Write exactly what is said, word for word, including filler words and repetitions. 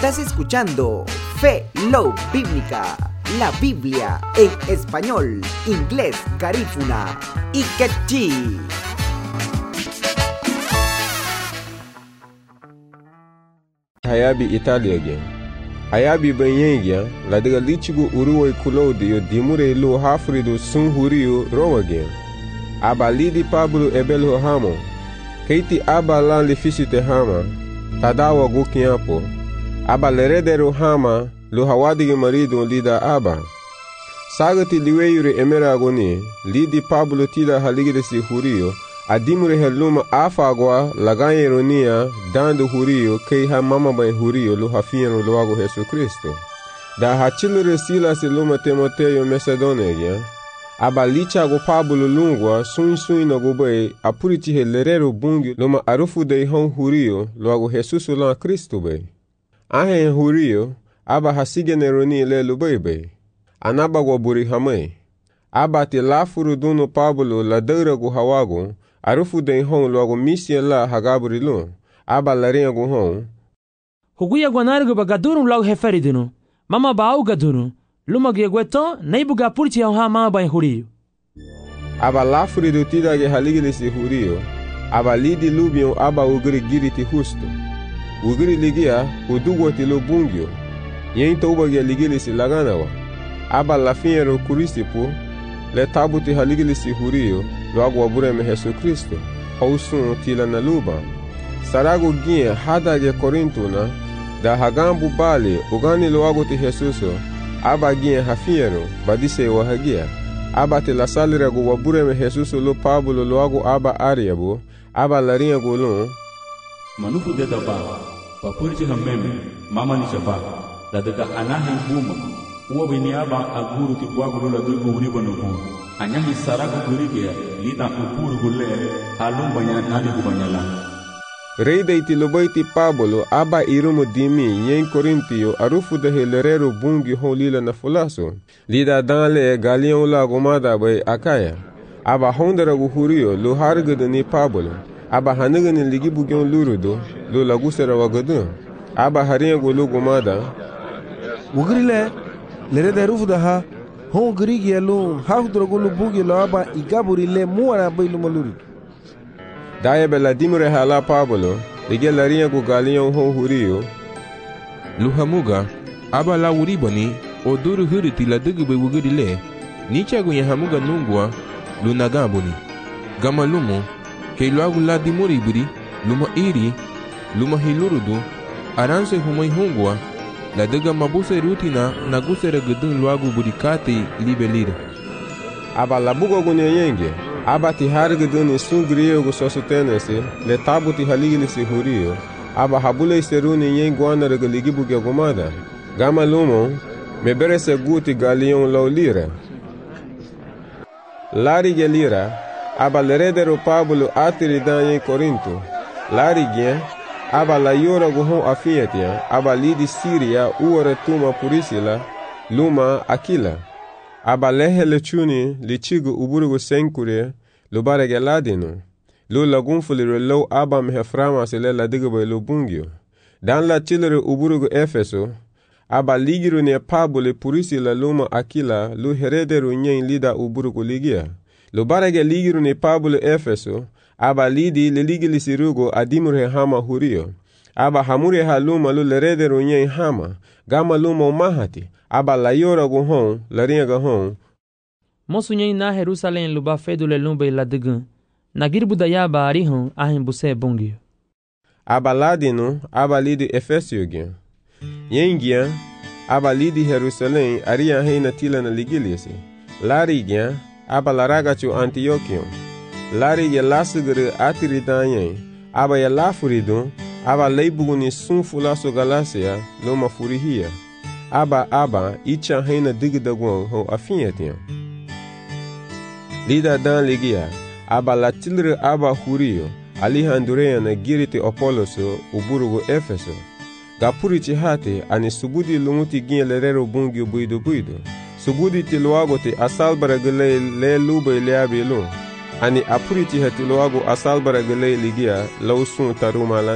Estás escuchando Fe Love Bíblica, la Biblia en español, inglés, garífuna y quechí. Hayabi Italia gen. Hayabi banyen gen, la daga lichigu uruwai kulaudio dimure lo hafrido sun hurio Roma gen. Aba lidi Pablo ebelo hamo. Keiti aba lan le fisite hama. Tadawa gukiapo. Aba leredero hama lo hawadige marido lida aba. Sagati liweyure emeragoni, lidi Pablo tila haligide si hurio. Adimure heluma afagwa lagayeronia dando hurio kei ha mama bay hurio lo hafiano loago Jesu Kristo. Da hachilure sila se luma Timoteo Macedonia. Aba licha go Pablo lungwa sun sun no go bay apuriti helerero bungi luma arufu de hon hurio loago Jesus lan Kristo bay. Ahe hurio aba hasigeneroni le lo bay bay. Anaba go buri hamay. Aba te lafuru duno Pablo la deura go hawago. Arufu den hon logo misien la hagaburi lo. Aba larinha go hon. Huguia guanargo bagaduru logo referidino. Mama baau gaduru. Luma guegueton, neibuga purti ao hama ba hurio. Aba lafuri do tida ge haligili si hurio. Aba lidi lubion aba ugri giriti husto. Ugri ligia udugo ti lo bungio. Yen toba ge ligili si laganawa. Aba lafiero kurisipo. Le tabuti haligili si hurio. Logo abureme Jesu Kristo, hausun tila na luba. Sarago ginha hada de Corintuna, da hagambu bale, ugani logo ti Jesuso, aba ginha hafiero, badise wa hagia. Aba te la salira go wabureme Jesuso lo Pablo logo aba ariabo, aba larinha golon. Manufu de daba, papurti hameme, mama ni shaba, la daga anahe buma, uwa bini aba aguru ti bwagu la dugo uribo nuhu. Anyahi saragu gurige lita upuru gule halum banyak nadi kubanyala. Rei de itilobaiti Pablo aba irumu dimi yen Corintio arufu de helerero bungi holila na fulaso. Lida danle galion la gomada bay akaya. Aba hondera guhurio lo hargada ni Pablo. Aba haniga ni ligi bugyon lurudo lo lagusera wagadu. Aba haringa golo gomada. Wugrile lerede rufu da ha. Hon grigi alum hafdrogulu bugi lo aba igaburi le muara bailu maluri. Daya bela dimure hala Pablo, lige larinha go galion hon hurio. Luhamuga, aba la uribani, o duru huriti la dugube wuguri le, nicha go yahamuga nungwa, lunagabuni. Gama lumo, ke luagu la dimuri buri, luma iri, luma hilurudu, aranse humai hungwa, la daga mabuse rutina na gusera gudun luagu burikate libelira. Aba la bugo gunye yenge, aba ti hargudun sun griyo go sosutenese, le tabu ti haligili si hurio, aba habule seruni yengu anara galigi buge gomada. Gama lumo, mebere se guti galion lau lira. Lari ge lira, aba leredero Pablo atiri dan yen Corinto. Lari gen, aba la yora gohon afiatia, aba lidi Siria uora tuma purisila, luma Aquila. Aba lehe lechuni lichigu uburugu senkure, lubarege ladino. Lu lagunfulire lo aba meheframa sile la digube lo bungio. Dan la chilere uburugu Efeso, aba ligiru ne Pablo purisila luma Aquila, lu herederu nyen lida uburugu ligia. Lubarege ligiru ne Pablo Efeso, aba lidi leligili sirugo adimure hama hurio. Aba hamure haluma lu leredero nyen hama. Gama luma umahati. Aba la yora guhon, la ringa hon. Mosu nyen na Jerusalem luba fedule lumbe la digun. Nagirbu dayaba arihon ahin buse bungio. Aba ladino, aba lidi Efesio gen. Yengian, aba lidi Jerusalem aria heina tila na ligilisi. Lari gen, aba laragachu Antiochion. Lari ye lasugere atiri danyen, aba ye lafuridun, aba leibuguni sun fulaso galacia, loma furihia. Aba aba, icha heina digidagwan ho afinyetian. Lida dan ligia, aba latilre aba hurio, alihandurea na giriti Apoloso, uburugu Efeso. Gapuriti hate, ani subudi lumuti gin lerero bungio buido buido. Subudi tiluagote asalbara gile le lube leabi lo. Ani apuriti hatiloago asalbara gile ligia lausun taruma